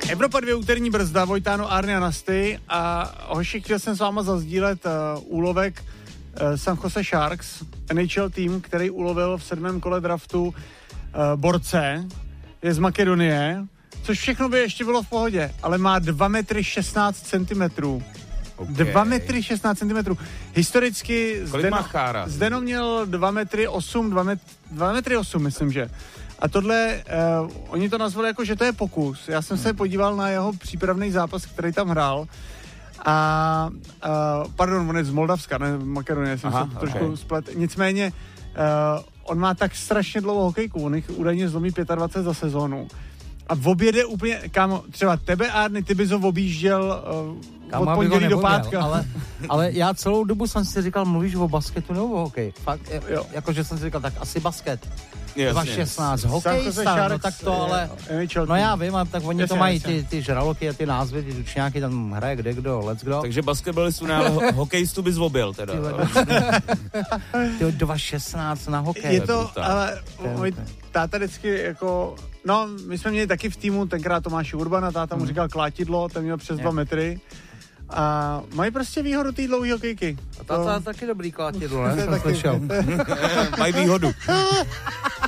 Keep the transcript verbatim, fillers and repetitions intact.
Evropa dvě úterní brzda, Vojtáno, Arny a Nasty a hoši, chtěl jsem s váma zazdílet uh, úlovek uh, San Jose Sharks, N H L tým, který ulovil v sedmém kole draftu uh, borce, je z Makedonie, což všechno by ještě bylo v pohodě, ale má dva metry šestnáct centimetrů. Okay. dva metry šestnáct centimetrů. Historicky Kolik má Chára? Zdeno měl dva metry osm, dva metry osm, myslím, že. A tohle, uh, oni to nazvali jako, že to je pokus. Já jsem se podíval na jeho přípravný zápas, který tam hrál. A, uh, pardon, on je z Moldavska, ne Makedonie, jsem Aha, se trošku okay. splet. Nicméně, uh, on má tak strašně dlouhou hokejku, on jich údajně zlomí dvacet pět za sezónu. A v oběde úplně, kámo, třeba tebe, Arny, ty bys ho objížděl uh, kámo, od pondělí do pátka. Ale, ale já celou dobu jsem si říkal, mluvíš o basketu nebo o hokej? Fakt, jo. Jakože jsem si říkal, tak asi basket. dva šestnáct, hokej star, no tak to ale, no já vím, ale tak oni jasně, to mají ty, ty žraloky a ty názvy, ty tučňáky, tam hraje kde kdo, let's kdo. Takže basketbalistu na ho- hokejistu bys vobil teda. Ty dva šestnáct na hokej. Je to, ale můj táta vždycky jako, no my jsme měli taky v týmu, tenkrát Tomáš Urbana, táta mu říkal klátidlo, ten měl přes dva metry. A mají prostě výhodu té dlouhé hokejky. A táta to... taky dobrý klátidlo, ne? Jsem mají výhodu.